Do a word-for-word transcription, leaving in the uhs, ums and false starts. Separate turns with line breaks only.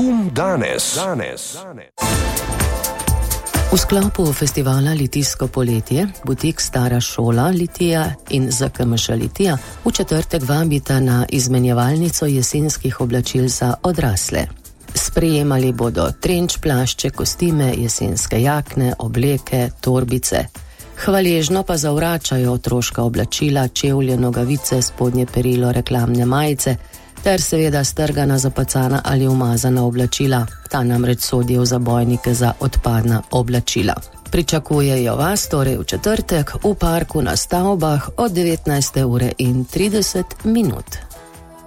Pogum danes. danes.
V sklopu festivala Litijsko poletje, butik Stara šola Litija in Z K M Š Litija v četrtek vabita na izmenjevalnico jesenskih oblačil za odrasle. Sprejemali bodo trenč, plašče, kostime, jesenske jakne, obleke, torbice. Hvaležno pa zavračajo otroška oblačila, čevlje, nogavice, spodnje perilo, reklamne majice ter seveda strgana, zapacana ali umazana oblačila. Ta namreč sodijo v zabojnike za odpadna oblačila. Pričakujejo vas torej v četrtek v parku na Stavbah od devetnajste ure in trideset minut.